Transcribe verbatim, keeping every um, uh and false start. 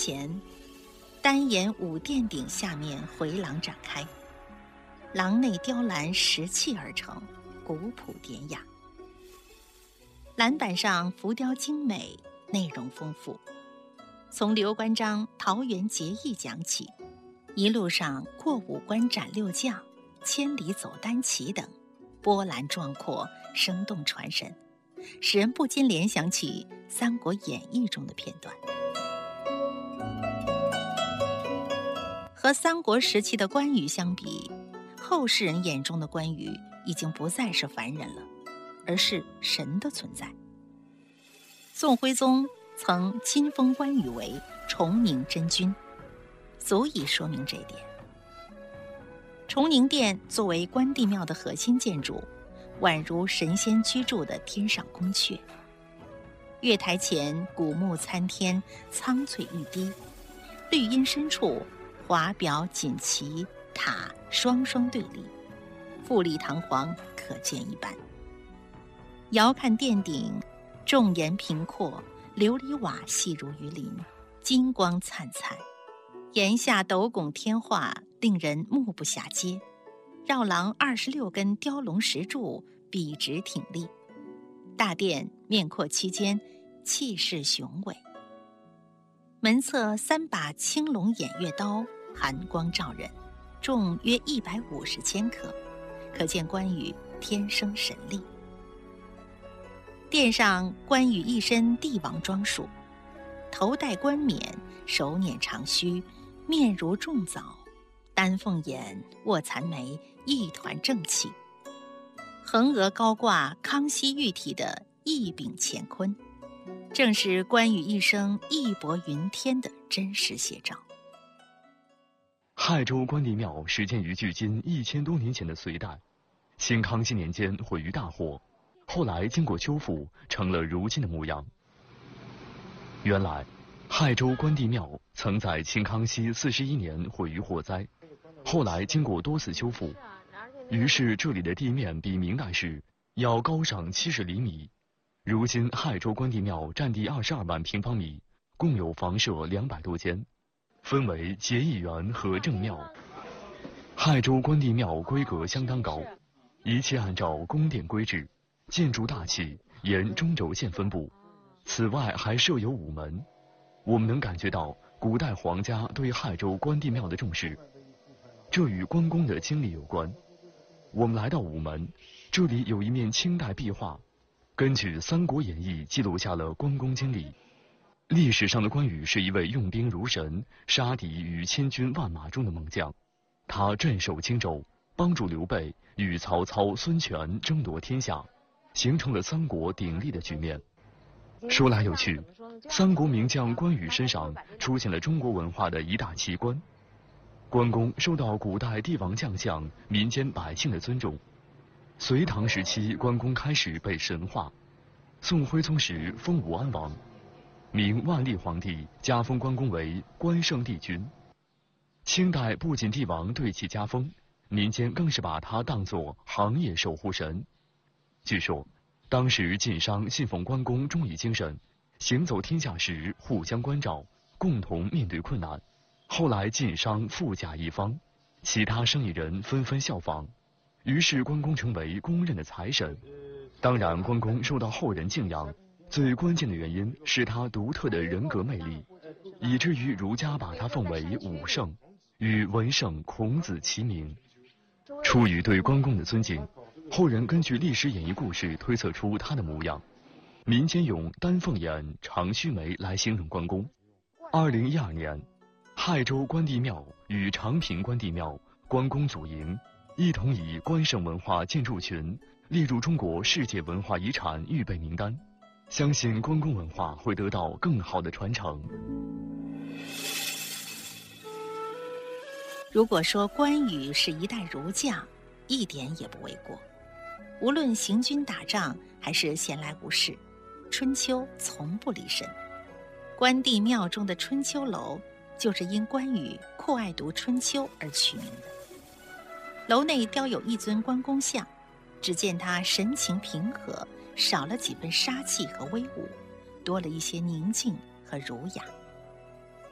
前，单檐五殿顶下面回廊展开，廊内雕栏石砌而成，古朴典雅。栏板上浮雕精美，内容丰富。从刘关张桃园结义讲起，一路上过五关斩六将，千里走单骑等，波澜壮阔，生动传神，使人不禁联想起《三国演义》中的片段。和三国时期的关羽相比，后世人眼中的关羽已经不再是凡人了，而是神的存在。宋徽宗曾亲封关羽为崇宁真君，足以说明这一点。崇宁殿作为关帝庙的核心建筑，宛如神仙居住的天上宫阙。月台前古木参天，苍翠欲滴，绿荫深处华表锦旗，塔双双对立，富丽堂皇，可见一斑。遥看殿顶，重檐平阔，琉璃瓦细如鱼鳞，金光灿灿，檐下斗拱天画，令人目不暇接。绕廊二十六根雕龙石柱笔直挺立，大殿面阔七间，气势雄伟。门侧三把青龙偃月刀，寒光照人，重约一百五十千克，可见关羽天生神力。殿上关羽一身帝王装束，头戴冠冕，手捻长须，面如重枣，丹凤眼，卧蚕眉，一团正气。横额高挂康熙玉体的一柄乾坤，正是关羽一生义薄云天的真实写照。 亥州关帝庙始建于距今一千多年前的隋代，清康熙年间毁于大火，后来经过修复，成了如今的模样。原来，亥州关帝庙曾在清康熙四十一年毁于火灾，后来经过多次修复，于是这里的地面比明代时要高上七十厘米。如今亥州关帝庙占地二十二万平方米，共有房舍两百多间，分为结义园和正庙。亥州关帝庙规格相当高，一切按照宫殿规制，建筑大气，沿中轴线分布。此外还设有午门，我们能感觉到古代皇家对亥州关帝庙的重视，这与关公的经历有关。我们来到午门，这里有一面清代壁画，根据《三国演义》记录下了关公经历。历史上的关羽是一位用兵如神、杀敌于千军万马中的猛将，他镇守荆州，帮助刘备与曹操、孙权争夺天下，形成了三国鼎立的局面。说来有趣，三国名将关羽身上出现了中国文化的一大奇观。关公受到古代帝王将相、民间百姓的尊重。隋唐时期，关公开始被神化。宋徽宗时封武安王，明万历皇帝加封关公为关圣帝君。清代不仅帝王对其加封，民间更是把他当作行业守护神。据说，当时晋商信奉关公忠义精神，行走天下时互相关照，共同面对困难。后来晋商富甲一方，其他生意人纷纷效仿，于是关公成为公认的财神。当然，关公受到后人敬仰，最关键的原因是他独特的人格魅力，以至于儒家把他奉为武圣，与文圣孔子齐名。出于对关公的尊敬，后人根据历史演绎故事推测出他的模样。民间用丹凤眼、长须眉来形容关公。二零一二年，亥州关帝庙与长平关帝庙、关公祖营一同以关圣文化建筑群列入中国世界文化遗产预备名单，相信关公文化会得到更好的传承。 如果说关羽是一代儒将，一点也不为过。无论行军打仗还是闲来无事，春秋从不离身。关帝庙中的春秋楼就是因关羽酷爱读春秋而取名的。楼内雕有一尊关公像，只见他神情平和，少了几分杀气和威武，多了一些宁静和儒雅。